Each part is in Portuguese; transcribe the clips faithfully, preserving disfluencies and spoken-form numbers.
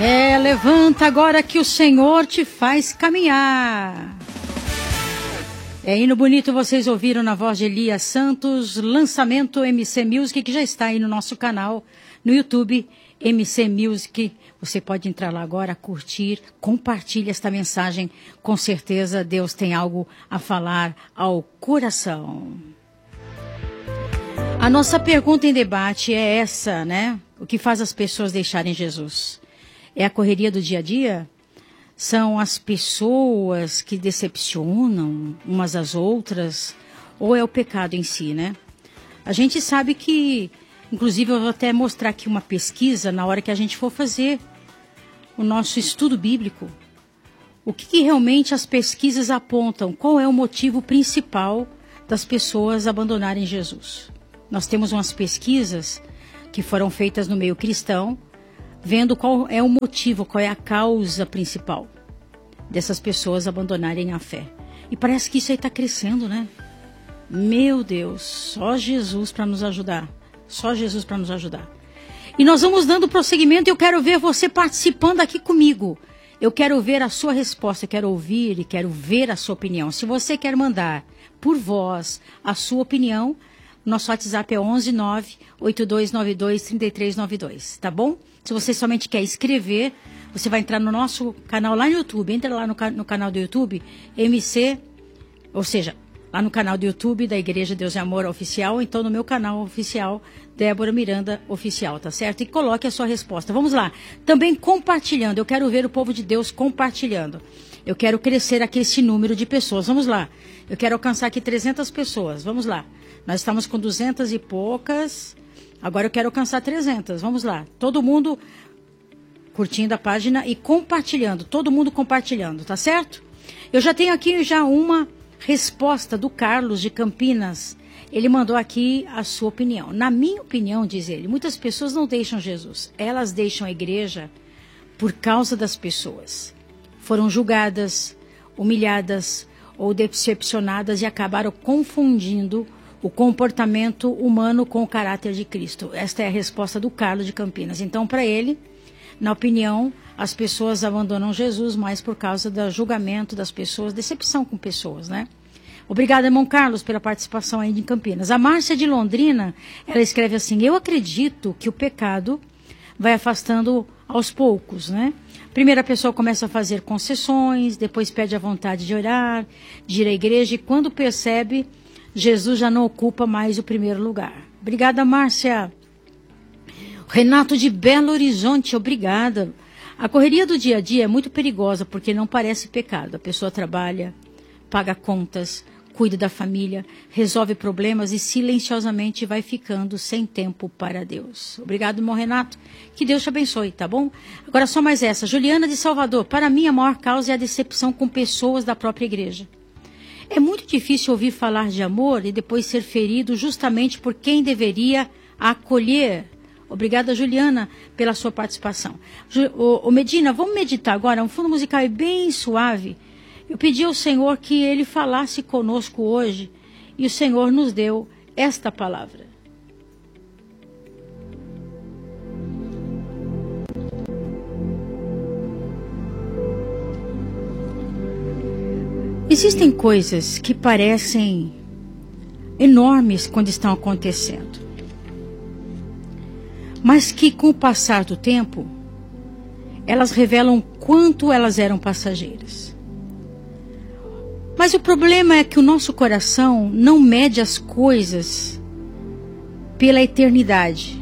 É, levanta agora que o Senhor te faz caminhar. É hino bonito, vocês ouviram na voz de Elias Santos, lançamento M C Music, que já está aí no nosso canal, no YouTube, M C Music. Você pode entrar lá agora, curtir, compartilhe esta mensagem. Com certeza Deus tem algo a falar ao coração. A nossa pergunta em debate é essa, né? O que faz as pessoas deixarem Jesus? É a correria do dia a dia? São as pessoas que decepcionam umas às outras? Ou é o pecado em si, né? A gente sabe que, inclusive eu vou até mostrar aqui uma pesquisa na hora que a gente for fazer o nosso estudo bíblico. O que, que realmente as pesquisas apontam? Qual é o motivo principal das pessoas abandonarem Jesus? Nós temos umas pesquisas que foram feitas no meio cristão, vendo qual é o motivo, qual é a causa principal dessas pessoas abandonarem a fé. E parece que isso aí está crescendo, né? Meu Deus, só Jesus para nos ajudar. Só Jesus para nos ajudar. E nós vamos dando prosseguimento e eu quero ver você participando aqui comigo. Eu quero ver a sua resposta, eu quero ouvir e quero ver a sua opinião. Se você quer mandar por voz a sua opinião, nosso WhatsApp é onze nove oito dois nove dois três três nove dois, tá bom? Se você somente quer escrever, você vai entrar no nosso canal lá no YouTube. Entra lá no, no canal do YouTube, M C, ou seja, lá no canal do YouTube da Igreja Deus e Amor Oficial, então no meu canal oficial, Débora Miranda Oficial, tá certo? E coloque a sua resposta. Vamos lá. Também compartilhando. Eu quero ver o povo de Deus compartilhando. Eu quero crescer aqui esse número de pessoas. Vamos lá. Eu quero alcançar aqui trezentas pessoas. Vamos lá. Nós estamos com duzentas e poucas. Agora eu quero alcançar trezentas. Vamos lá. Todo mundo curtindo a página e compartilhando. Todo mundo compartilhando, tá certo? Eu já tenho aqui já uma resposta do Carlos de Campinas. Ele mandou aqui a sua opinião. Na minha opinião, diz ele, muitas pessoas não deixam Jesus. Elas deixam a igreja por causa das pessoas. Foram julgadas, humilhadas ou decepcionadas e acabaram confundindo o comportamento humano com o caráter de Cristo. Esta é a resposta do Carlos de Campinas. Então, para ele, na opinião, as pessoas abandonam Jesus mais por causa do julgamento das pessoas, decepção com pessoas, né? Obrigada, irmão Carlos, pela participação aí em Campinas. A Márcia de Londrina, ela escreve assim: eu acredito que o pecado vai afastando aos poucos, né? Primeiro a pessoa começa a fazer concessões, depois perde a vontade de orar, de ir à igreja, e quando percebe, Jesus já não ocupa mais o primeiro lugar. Obrigada, Márcia. Renato de Belo Horizonte, obrigada. A correria do dia a dia é muito perigosa porque não parece pecado. A pessoa trabalha, paga contas, cuida da família, resolve problemas e silenciosamente vai ficando sem tempo para Deus. Obrigado, irmão Renato. Que Deus te abençoe, tá bom? Agora só mais essa. Juliana de Salvador. Para mim, a maior causa é a decepção com pessoas da própria igreja. É muito difícil ouvir falar de amor e depois ser ferido justamente por quem deveria acolher. Obrigada, Juliana, pela sua participação. O, o Medina, vamos meditar agora. Um fundo musical é bem suave. Eu pedi ao Senhor que Ele falasse conosco hoje e o Senhor nos deu esta palavra. Existem coisas que parecem enormes quando estão acontecendo, mas que com o passar do tempo, elas revelam quanto elas eram passageiras. Mas o problema é que o nosso coração não mede as coisas pela eternidade.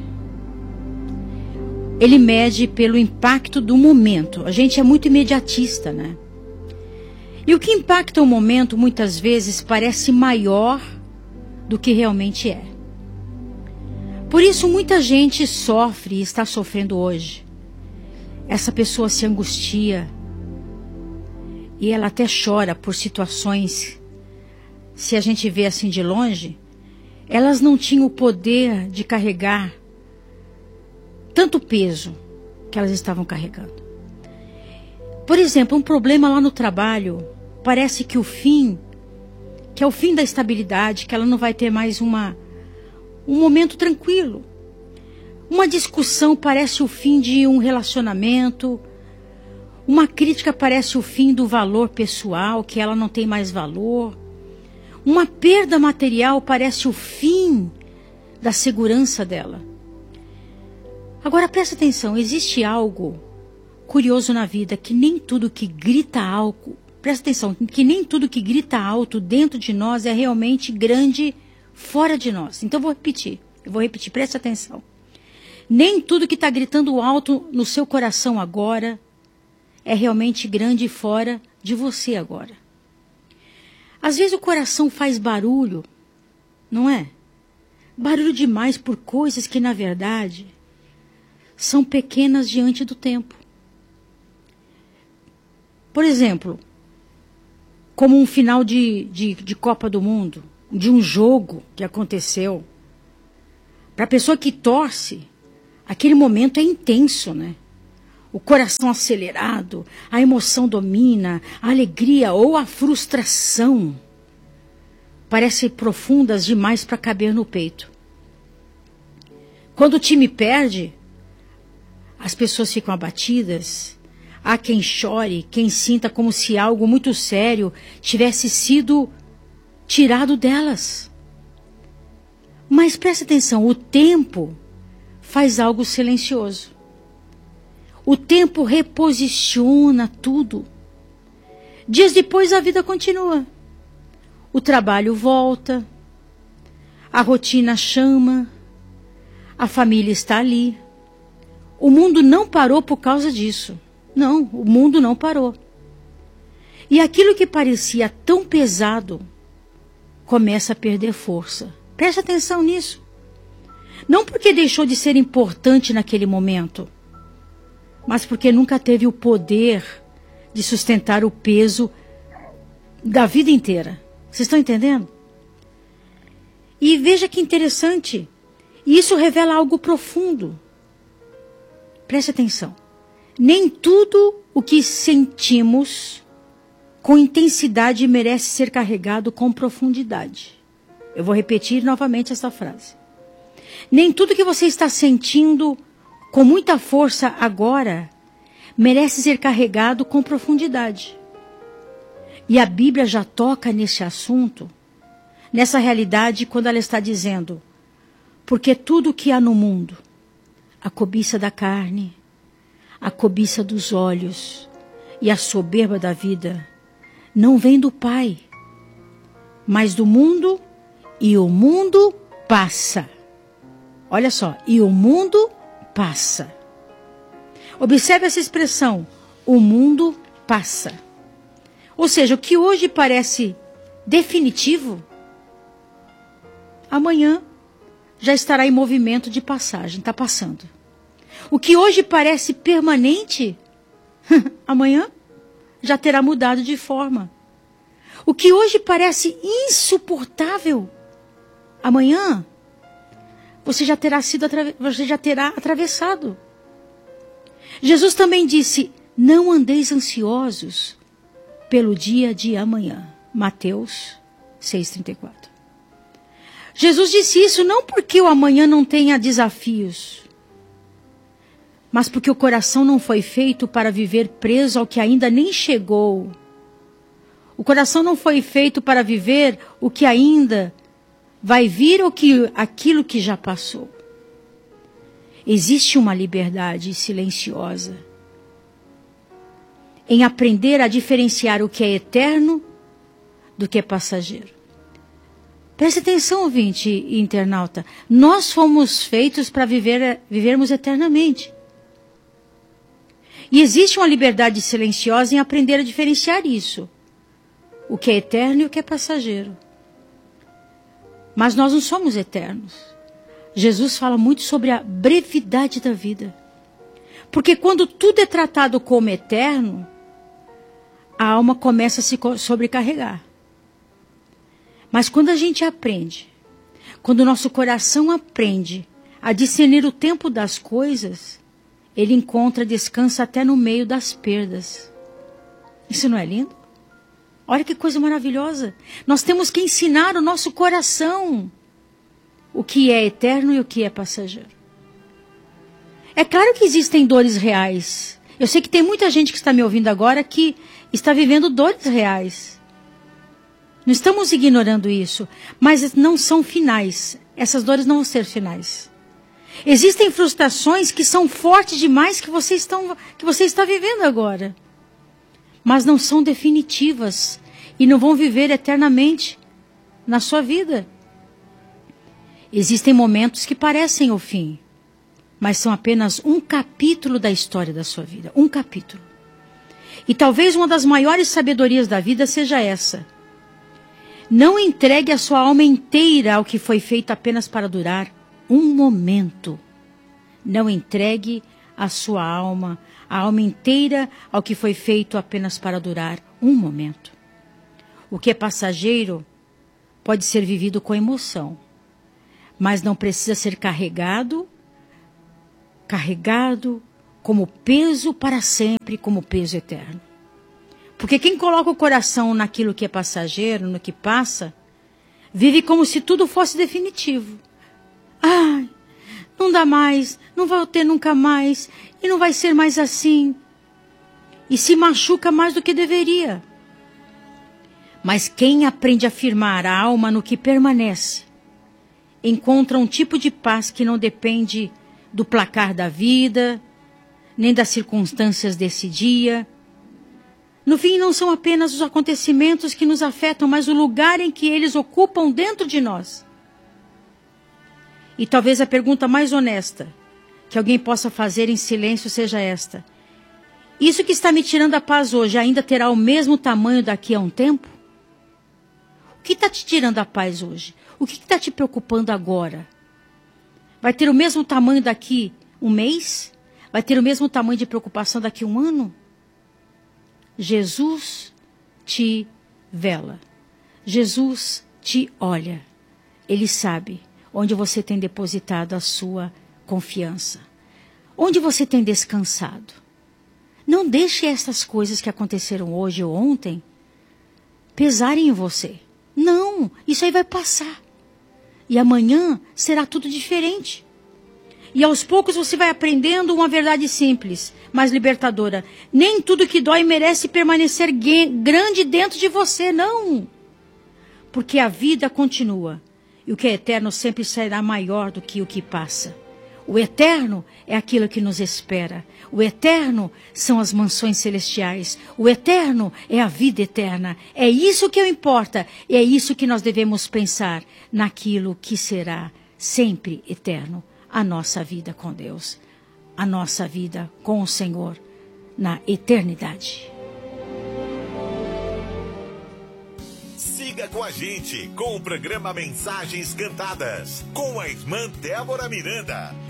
Ele mede pelo impacto do momento. A gente é muito imediatista, né? E o que impacta o momento, muitas vezes, parece maior do que realmente é. Por isso, muita gente sofre e está sofrendo hoje. Essa pessoa se angustia e ela até chora por situações, se a gente vê assim de longe, elas não tinham o poder de carregar tanto peso que elas estavam carregando. Por exemplo, um problema lá no trabalho, parece que o fim, que é o fim da estabilidade, que ela não vai ter mais uma, um momento tranquilo. Uma discussão parece o fim de um relacionamento, Uma crítica parece o fim do valor pessoal, que ela não tem mais valor. Uma perda material parece o fim da segurança dela. Agora presta atenção, existe algo curioso na vida, que nem tudo que grita alto, presta atenção, que nem tudo que grita alto dentro de nós é realmente grande fora de nós. Então eu vou repetir, eu vou repetir, presta atenção. Nem tudo que está gritando alto no seu coração agora é realmente grande fora de você agora. Às vezes o coração faz barulho, não é? Barulho demais por coisas que, na verdade, são pequenas diante do tempo. Por exemplo, como um final de, de, de Copa do Mundo, de um jogo que aconteceu. Para a pessoa que torce, aquele momento é intenso, né? O coração acelerado, a emoção domina, a alegria ou a frustração parecem profundas demais para caber no peito. Quando o time perde, as pessoas ficam abatidas. Há quem chore, quem sinta como se algo muito sério tivesse sido tirado delas. Mas presta atenção, o tempo faz algo silencioso. O tempo reposiciona tudo. Dias depois a vida continua. O trabalho volta. A rotina chama. A família está ali. O mundo não parou por causa disso. Não, o mundo não parou. E aquilo que parecia tão pesado começa a perder força. Preste atenção nisso. Não porque deixou de ser importante naquele momento, mas porque nunca teve o poder de sustentar o peso da vida inteira. Vocês estão entendendo? E veja que interessante. Isso revela algo profundo. Preste atenção. Nem tudo o que sentimos com intensidade merece ser carregado com profundidade. Eu vou repetir novamente essa frase. Nem tudo que você está sentindo com muita força agora merece ser carregado com profundidade. E a Bíblia já toca nesse assunto, nessa realidade, quando ela está dizendo: porque tudo o que há no mundo, a cobiça da carne, a cobiça dos olhos e a soberba da vida, não vem do Pai, mas do mundo, e o mundo passa. Olha só, e o mundo passa. Observe essa expressão, o mundo passa. Ou seja, o que hoje parece definitivo, amanhã já estará em movimento de passagem, está passando. O que hoje parece permanente, amanhã já terá mudado de forma. O que hoje parece insuportável, amanhã você já terá sido você já terá atravessado. Jesus também disse: não andeis ansiosos pelo dia de amanhã. Mateus seis, trinta e quatro. Jesus disse isso não porque o amanhã não tenha desafios, mas porque o coração não foi feito para viver preso ao que ainda nem chegou. O coração não foi feito para viver o que ainda vai vir ou que, aquilo que já passou. Existe uma liberdade silenciosa em aprender a diferenciar o que é eterno do que é passageiro. Preste atenção, ouvinte e internauta. Nós fomos feitos para viver, vivermos eternamente. E existe uma liberdade silenciosa em aprender a diferenciar isso. O que é eterno e o que é passageiro. Mas nós não somos eternos. Jesus fala muito sobre a brevidade da vida. Porque quando tudo é tratado como eterno, a alma começa a se sobrecarregar. Mas quando a gente aprende, quando o nosso coração aprende a discernir o tempo das coisas, ele encontra descanso até no meio das perdas. Isso não é lindo? Olha que coisa maravilhosa. Nós temos que ensinar o nosso coração o que é eterno e o que é passageiro. É claro que existem dores reais. Eu sei que tem muita gente que está me ouvindo agora que está vivendo dores reais. Não estamos ignorando isso, mas não são finais. Essas dores não vão ser finais. Existem frustrações que são fortes demais que você, estão, que você está vivendo agora. Mas não são definitivas e não vão viver eternamente na sua vida. Existem momentos que parecem o fim, mas são apenas um capítulo da história da sua vida. Um capítulo. E talvez uma das maiores sabedorias da vida seja essa. Não entregue a sua alma inteira ao que foi feito apenas para durar um momento. Não entregue a sua alma, a alma inteira ao que foi feito apenas para durar um momento. O que é passageiro pode ser vivido com emoção, mas não precisa ser carregado, carregado como peso para sempre, como peso eterno. Porque quem coloca o coração naquilo que é passageiro, no que passa, vive como se tudo fosse definitivo. Ai, não dá mais, não vai ter nunca mais, e não vai ser mais assim. E se machuca mais do que deveria. Mas quem aprende a firmar a alma no que permanece, encontra um tipo de paz que não depende do placar da vida, nem das circunstâncias desse dia. No fim, não são apenas os acontecimentos que nos afetam, mas o lugar em que eles ocupam dentro de nós. E talvez a pergunta mais honesta que alguém possa fazer em silêncio seja esta: isso que está me tirando a paz hoje ainda terá o mesmo tamanho daqui a um tempo? O que está te tirando a paz hoje? O que está te preocupando agora? Vai ter o mesmo tamanho daqui um mês? Vai ter o mesmo tamanho de preocupação daqui a um ano? Jesus te vela. Jesus te olha. Ele sabe onde você tem depositado a sua confiança. Onde você tem descansado. Não deixe essas coisas que aconteceram hoje ou ontem pesarem em você. Não, isso aí vai passar. E amanhã será tudo diferente. E aos poucos você vai aprendendo uma verdade simples, mas libertadora. Nem tudo que dói merece permanecer grande dentro de você, não. Porque a vida continua. E o que é eterno sempre será maior do que o que passa. O eterno é aquilo que nos espera. O eterno são as mansões celestiais. O eterno é a vida eterna. É isso que importa. E é isso que nós devemos pensar naquilo que será sempre eterno. A nossa vida com Deus. A nossa vida com o Senhor na eternidade. Siga com a gente com o programa Mensagens Cantadas com a irmã Débora Miranda.